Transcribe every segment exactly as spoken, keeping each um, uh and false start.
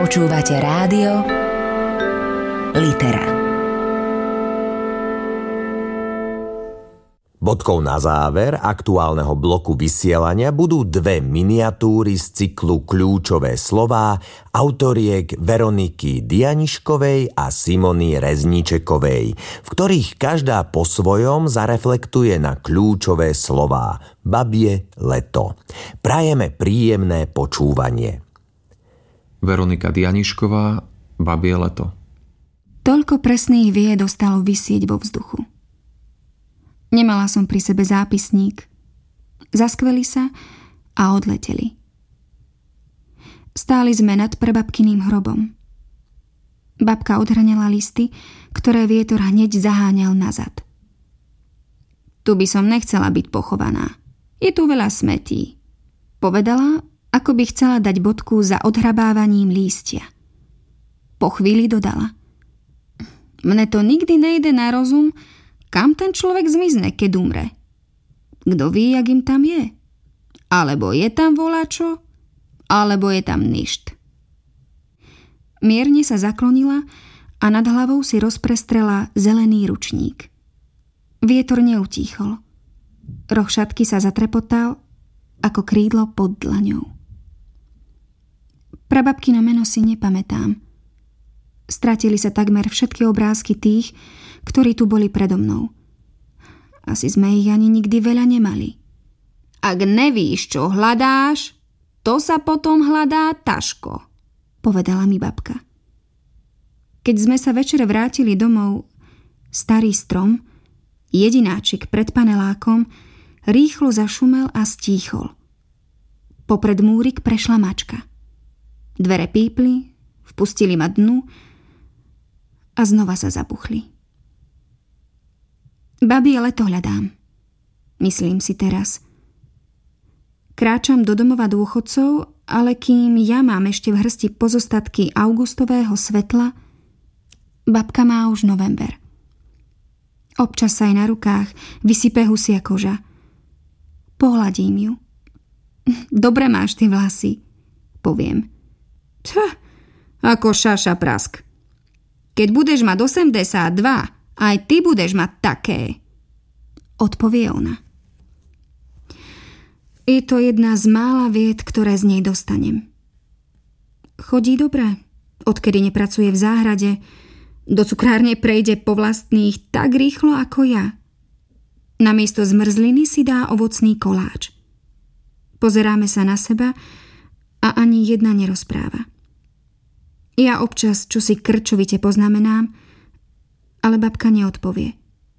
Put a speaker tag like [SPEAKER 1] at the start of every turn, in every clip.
[SPEAKER 1] Počúvate rádio Litera.
[SPEAKER 2] Bodkou na záver aktuálneho bloku vysielania budú dve miniatúry z cyklu Kľúčové slová autoriek Veroniky Dianiškovej a Simony Rezníčekovej, v ktorých každá po svojom zareflektuje na kľúčové slová Babie leto. Prajeme príjemné počúvanie.
[SPEAKER 3] Veronika Dianišková, Babie leto.
[SPEAKER 4] Toľko presných vied ostalo visieť vo vzduchu. Nemala som pri sebe zápisník. Zaskveli sa a odleteli. Stáli sme nad prababkyným hrobom. Babka odhrňala listy, ktoré vietor hneď zaháňal nazad. Tu by som nechcela byť pochovaná. Je tu veľa smetí. Povedala, ako by chcela dať bodku za odhrabávaním lístia. Po chvíli dodala. Mne to nikdy nejde na rozum, kam ten človek zmizne, keď umre. Kto vie, jak im tam je? Alebo je tam voláčo, alebo je tam ništ. Mierne sa zaklonila a nad hlavou si rozprestrela zelený ručník. Vietor neutíchol. Roh šatky sa zatrepotal ako krídlo pod dlaňou. Prababkino meno si nepamätám. Stratili sa takmer všetky obrázky tých, ktorí tu boli predo mnou. Asi sme ich ani nikdy veľa nemali. Ak nevíš, čo hľadáš, to sa potom hľadá ťažko, povedala mi babka. Keď sme sa večer vrátili domov, starý strom, jedináčik pred panelákom, rýchlo zašumel a stíchol. Popred múrik prešla mačka. Dvere pípli, vpustili ma dnu a znova sa zabuchli. Babie leto hľadám, myslím si teraz. Kráčam do domova dôchodcov, ale kým ja mám ešte v hrsti pozostatky augustového svetla, babka má už november. Občas sa aj na rukách vysype husia koža. Pohľadím ju. Dobre máš ty vlasy, poviem. Tch, ako šaša prask. Keď budeš mať osemdesiatdva, aj ty budeš mať také, odpovie ona. Je to jedna z mála vied, ktoré z nej dostanem. Chodí dobre, odkedy nepracuje v záhrade, do cukrárne prejde po vlastných tak rýchlo ako ja. Namiesto zmrzliny si dá ovocný koláč. Pozeráme sa na seba a ani jedna nerozpráva. Ja občas čosi krčovite poznamenám, ale babka neodpovie.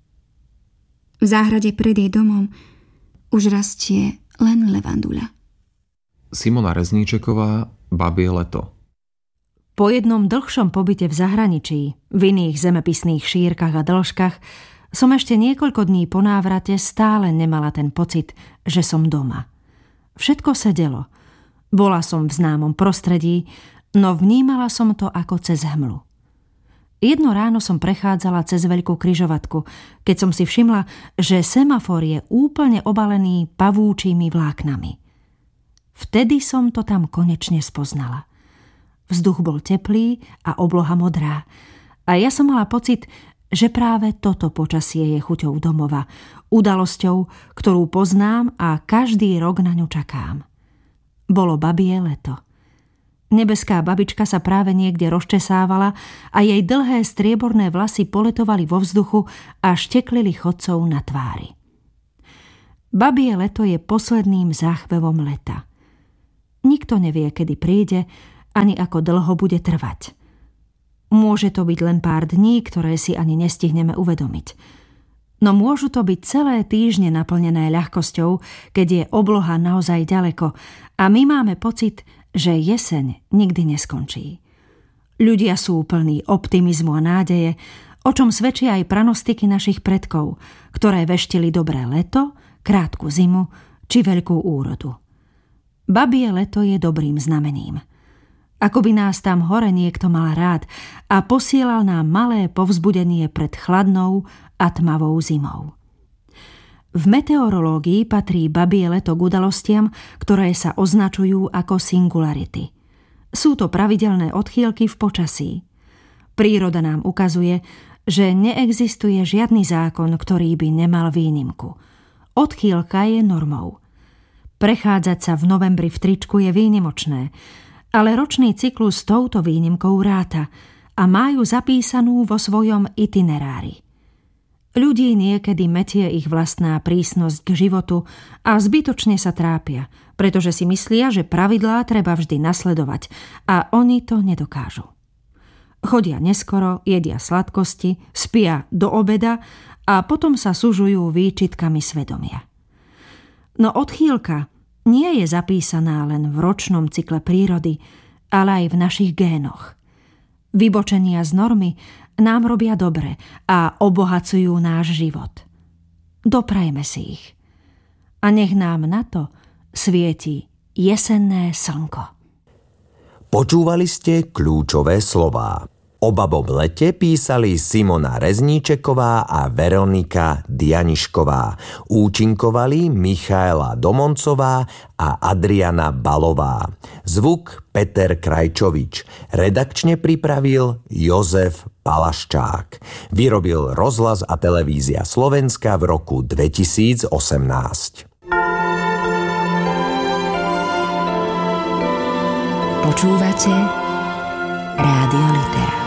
[SPEAKER 4] V záhrade pred jej domom už rastie len levanduľa.
[SPEAKER 3] Simona Rezníčeková, Babie leto.
[SPEAKER 5] Po jednom dlhšom pobyte v zahraničí, v iných zemepisných šírkach a dĺžkach, som ešte niekoľko dní po návrate stále nemala ten pocit, že som doma. Všetko sedelo. Bola som v známom prostredí, no vnímala som to ako cez hmlu. Jedno ráno som prechádzala cez veľkú križovatku, keď som si všimla, že semafor je úplne obalený pavúčími vláknami. Vtedy som to tam konečne spoznala. Vzduch bol teplý a obloha modrá. A ja som mala pocit, že práve toto počasie je chuťou domova, udalosťou, ktorú poznám a každý rok na ňu čakám. Bolo babie leto. Nebeská babička sa práve niekde rozčesávala a jej dlhé strieborné vlasy poletovali vo vzduchu a šteklili chodcov na tvári. Babie leto je posledným záchvevom leta. Nikto nevie, kedy príde, ani ako dlho bude trvať. Môže to byť len pár dní, ktoré si ani nestihneme uvedomiť. No môžu to byť celé týždne naplnené ľahkosťou, keď je obloha naozaj ďaleko a my máme pocit, že jeseň nikdy neskončí. Ľudia sú plní optimizmu a nádeje, o čom svedčia aj pranostiky našich predkov, ktoré veštili dobré leto, krátku zimu či veľkú úrodu. Babie leto je dobrým znamením. Ako by nás tam hore niekto mal rád a posielal nám malé povzbudenie pred chladnou a tmavou zimou. V meteorológii patrí babie leto k udalostiam, ktoré sa označujú ako singularity. Sú to pravidelné odchýlky v počasí. Príroda nám ukazuje, že neexistuje žiadny zákon, ktorý by nemal výnimku. Odchýlka je normou. Prechádzať sa v novembri v tričku je výnimočné, ale ročný cyklus s touto výnimkou ráta a má ju zapísanú vo svojom itinerári. Ľudí niekedy metie ich vlastná prísnosť k životu a zbytočne sa trápia, pretože si myslia, že pravidlá treba vždy nasledovať a oni to nedokážu. Chodia neskoro, jedia sladkosti, spia do obeda a potom sa sužujú výčitkami svedomia. No odchýlka nie je zapísaná len v ročnom cykle prírody, ale aj v našich génoch. Vybočenia z normy nám robia dobre a obohacujú náš život. Doprajme si ich. A nech nám na to svieti jesenné slnko.
[SPEAKER 2] Počúvali ste kľúčové slová. O babom lete písali Simona Rezníčeková a Veronika Dianišková. Účinkovali Michaela Domoncová a Adriana Balová. Zvuk Peter Krajčovič. Redakčne pripravil Jozef Palaščák. Vyrobil Rozhlas a televízia Slovenska v roku dvetisícosemnásť.
[SPEAKER 1] Počúvate Rádio Litera.